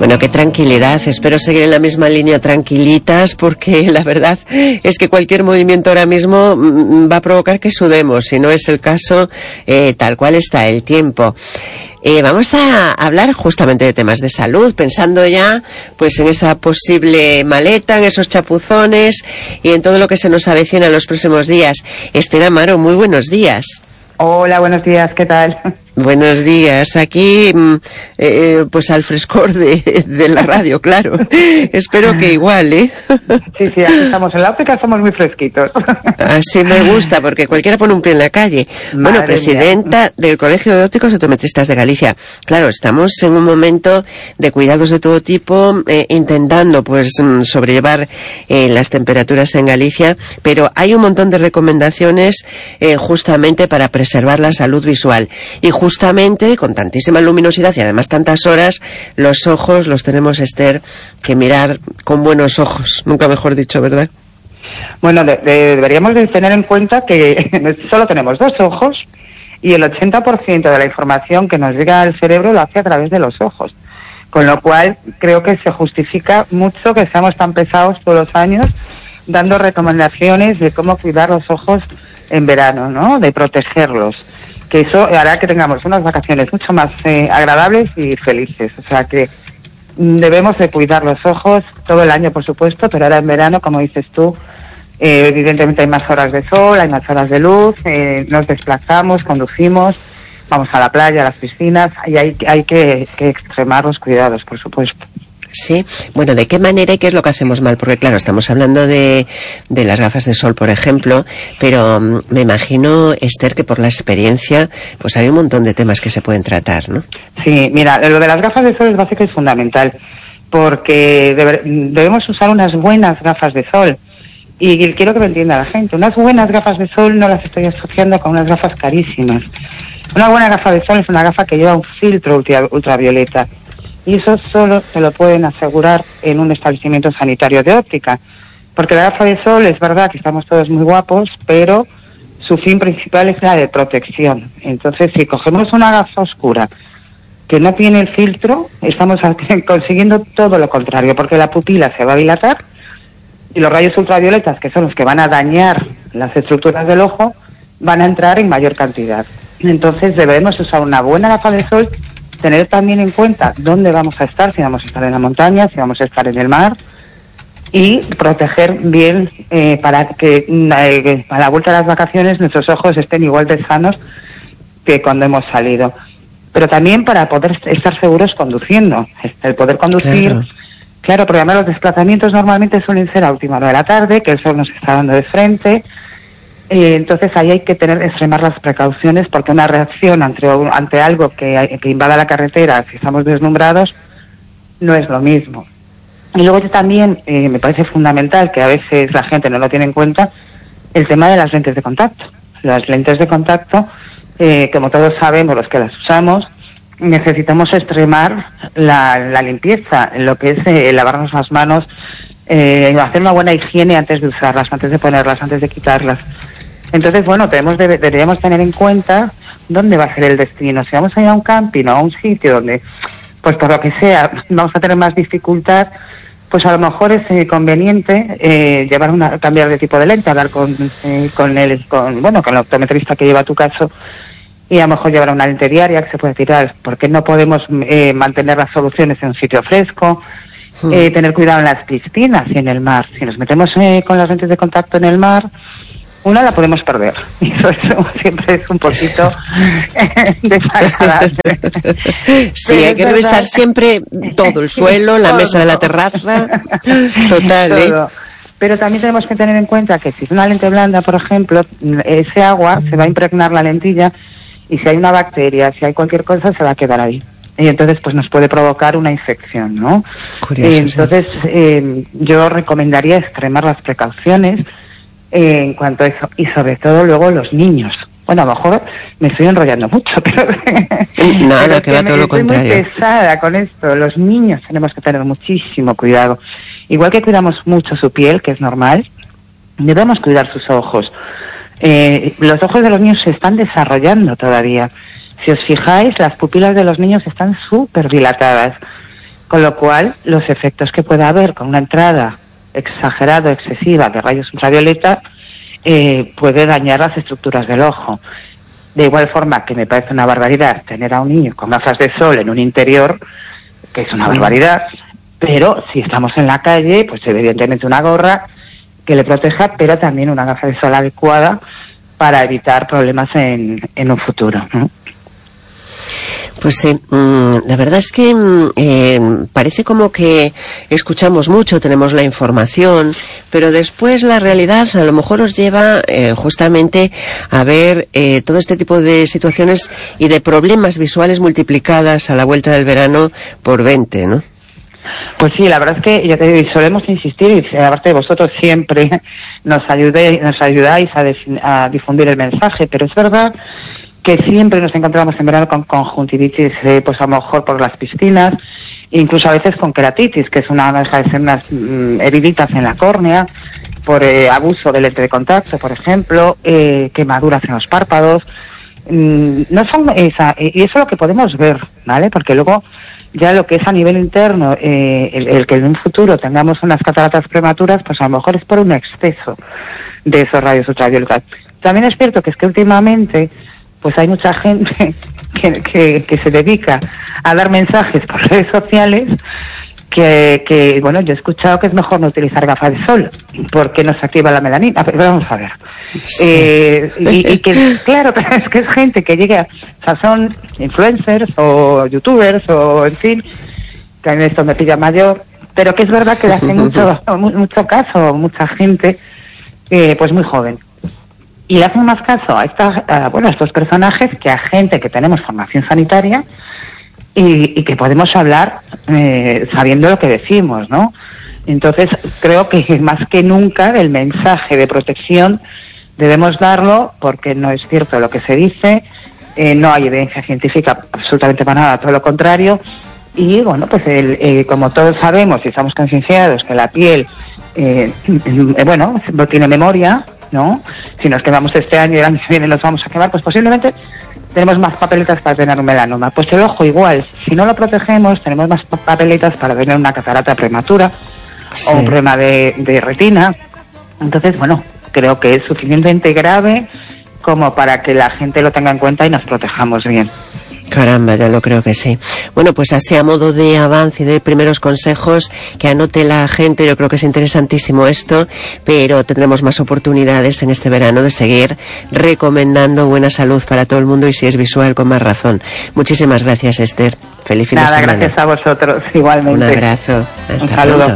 Bueno, qué tranquilidad. Espero seguir en la misma línea tranquilitas, porque la verdad es que cualquier movimiento ahora mismo va a provocar que sudemos, si no es el caso, tal cual está el tiempo. Vamos a hablar justamente de temas de salud, pensando ya pues en esa posible maleta, en esos chapuzones y en todo lo que se nos avecina en los próximos días. Esther Amaro, muy buenos días. Hola, buenos días, ¿qué tal? Buenos días, aquí pues al frescor de la radio, claro. Espero que igual, ¿eh? Sí, aquí estamos en la óptica, estamos muy fresquitos. Así me gusta, porque cualquiera pone un pie en la calle. Bueno, presidenta del Colegio de Ópticos Optometristas de Galicia. Claro, estamos en un momento de cuidados de todo tipo, intentando pues sobrellevar las temperaturas en Galicia, pero hay un montón de recomendaciones justamente para preservar la salud visual. Y justamente, con tantísima luminosidad y además tantas horas, los ojos los tenemos, Esther, que mirar con buenos ojos. Nunca mejor dicho, ¿verdad? Bueno, deberíamos de tener en cuenta que solo tenemos dos ojos y el 80% de la información que nos llega al cerebro lo hace a través de los ojos. Con lo cual, creo que se justifica mucho que seamos tan pesados todos los años dando recomendaciones de cómo cuidar los ojos en verano, ¿no? De protegerlos. Que eso hará que tengamos unas vacaciones mucho más agradables y felices. O sea que debemos de cuidar los ojos todo el año, por supuesto, pero ahora en verano, como dices tú, evidentemente hay más horas de sol, hay más horas de luz, nos desplazamos, conducimos, vamos a la playa, a las piscinas, y hay que extremar los cuidados, por supuesto. Sí, bueno, ¿de qué manera y qué es lo que hacemos mal? Porque claro, estamos hablando de las gafas de sol, por ejemplo, pero me imagino, Esther, que por la experiencia, pues hay un montón de temas que se pueden tratar, ¿no? Sí, mira, lo de las gafas de sol es básico y fundamental, porque debemos usar unas buenas gafas de sol. Y quiero que me entienda la gente, unas buenas gafas de sol no las estoy asociando con unas gafas carísimas. Una buena gafa de sol es una gafa que lleva un filtro ultravioleta. Y eso solo se lo pueden asegurar en un establecimiento sanitario de óptica. Porque la gafa de sol es verdad que estamos todos muy guapos, pero su fin principal es la de protección. Entonces, si cogemos una gafa oscura que no tiene el filtro, estamos consiguiendo todo lo contrario, porque la pupila se va a dilatar y los rayos ultravioletas, que son los que van a dañar las estructuras del ojo, van a entrar en mayor cantidad. Entonces, debemos usar una buena gafa de sol, tener también en cuenta dónde vamos a estar, si vamos a estar en la montaña, si vamos a estar en el mar, y proteger bien para que a la vuelta de las vacaciones nuestros ojos estén igual de sanos que cuando hemos salido. Pero también para poder estar seguros conduciendo, el poder conducir. Claro, porque además los desplazamientos normalmente suelen ser a última hora de la tarde, que el sol nos está dando de frente. Entonces ahí hay que extremar las precauciones, porque una reacción ante algo que invada la carretera, si estamos deslumbrados, no es lo mismo. Y luego también me parece fundamental, que a veces la gente no lo tiene en cuenta, el tema de las lentes de contacto. Las lentes de contacto, como todos sabemos, los que las usamos, necesitamos extremar la limpieza, lo que es lavarnos las manos, hacer una buena higiene antes de usarlas, antes de ponerlas, antes de quitarlas. Entonces, bueno, deberíamos tener en cuenta dónde va a ser el destino. Si vamos a ir a un camping o a un sitio donde, pues por lo que sea, vamos a tener más dificultad, pues a lo mejor es conveniente cambiar de tipo de lente, hablar con el optometrista que lleva tu caso, y a lo mejor llevar una lente diaria que se puede tirar, porque no podemos mantener las soluciones en un sitio fresco. Tener cuidado en las piscinas y en el mar. Si nos metemos con las lentes de contacto en el mar, una la podemos perder. Y eso siempre es un poquito desagradable. Sí, hay que revisar siempre todo, el suelo, la mesa de la terraza. Total, todo. Pero también tenemos que tener en cuenta que si es una lente blanda, por ejemplo, ese agua se va a impregnar la lentilla, y si hay una bacteria, si hay cualquier cosa, se va a quedar ahí. Y entonces pues nos puede provocar una infección, ¿no? Curioso, entonces yo recomendaría extremar las precauciones en cuanto a eso, y sobre todo luego los niños. Bueno, a lo mejor me estoy enrollando mucho, pero nada, que va todo lo contrario. Estoy muy pesada con esto. Los niños tenemos que tener muchísimo cuidado. Igual que cuidamos mucho su piel, que es normal, debemos cuidar sus ojos. Los ojos de los niños se están desarrollando todavía. Si os fijáis, las pupilas de los niños están súper dilatadas. Con lo cual, los efectos que pueda haber con una entrada exagerada, excesiva de rayos ultravioleta, puede dañar las estructuras del ojo. De igual forma que me parece una barbaridad tener a un niño con gafas de sol en un interior, que es una barbaridad, pero si estamos en la calle, pues evidentemente una gorra que le proteja, pero también una gafa de sol adecuada para evitar problemas en un futuro, ¿no? Pues sí, la verdad es que parece como que escuchamos mucho, tenemos la información, pero después la realidad a lo mejor os lleva justamente a ver todo este tipo de situaciones y de problemas visuales multiplicadas a la vuelta del verano por 20, ¿no? Pues sí, la verdad es que ya te digo, solemos insistir, y aparte de vosotros siempre nos ayudáis a difundir el mensaje, pero es verdad que siempre nos encontramos en verano con conjuntivitis, pues a lo mejor por las piscinas, incluso a veces con queratitis, que es no deja de ser unas heriditas en la córnea, por abuso del lente de contacto, por ejemplo, quemaduras en los párpados. No son y eso es lo que podemos ver, ¿vale? Porque luego ya lo que es a nivel interno, el que en un futuro tengamos unas cataratas prematuras, pues a lo mejor es por un exceso de esos rayos ultravioletas. También es cierto que últimamente pues hay mucha gente que se dedica a dar mensajes por redes sociales que bueno, yo he escuchado que es mejor no utilizar gafas de sol porque nos activa la melanina, pero vamos a ver. Sí. Y que claro, es que es gente que llega, o sea, son influencers o youtubers o en fin, que a mí esto me pilla mayor, pero que es verdad que le hace mucho caso mucha gente pues muy joven. Y le hacen más caso a estos personajes que a gente que tenemos formación sanitaria y que podemos hablar sabiendo lo que decimos, ¿no? Entonces, creo que más que nunca el mensaje de protección debemos darlo porque no es cierto lo que se dice, no hay evidencia científica absolutamente para nada, todo lo contrario. Y bueno, pues como todos sabemos y estamos concienciados que la piel, bueno, no tiene memoria, ¿no? Si nos quemamos este año y el año que viene nos vamos a quemar, pues posiblemente tenemos más papeletas para tener un melanoma. Pues el ojo igual, si no lo protegemos, tenemos más papeletas para tener una catarata prematura, sí, o un problema de retina. Entonces, bueno, creo que es suficientemente grave como para que la gente lo tenga en cuenta y nos protejamos bien. Caramba, ya lo creo que sí. Bueno, pues así a modo de avance y de primeros consejos, que anote la gente, yo creo que es interesantísimo esto, pero tendremos más oportunidades en este verano de seguir recomendando buena salud para todo el mundo y si es visual, con más razón. Muchísimas gracias, Esther. Feliz fin de semana. Gracias a vosotros, igualmente. Un abrazo. Hasta un saludo. Pronto.